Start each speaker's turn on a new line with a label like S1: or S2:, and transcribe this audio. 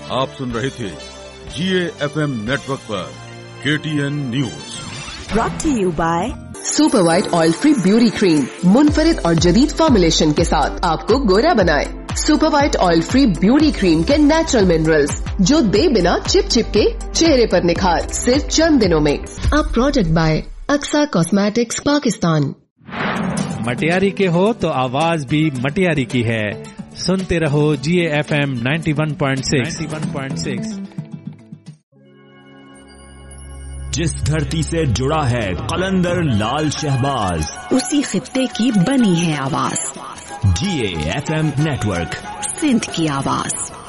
S1: आप सुन रहे थे GAFM नेटवर्क पर KTN news.
S2: Brought to you by
S3: super white oil free beauty cream, मुनफरिद और जदीद फॉर्मुलेशन के साथ आपको गोरा बनाए। Super white oil free beauty cream के नेचुरल मिनरल्स जो दे बिना चिप चिप के चेहरे पर निखार सिर्फ चंद दिनों में। अब product bye Aqsa cosmetics Pakistan.
S4: Matiari के हो तो आवाज भी मटियारी की है। सुनते रहो GAFM 91.6।
S5: जिस धरती से जुड़ा है कलंदर लाल शहबाज,
S2: उसी खित्ते की बनी है आवाज।
S5: GAFM नेटवर्क,
S2: सिंध की आवाज।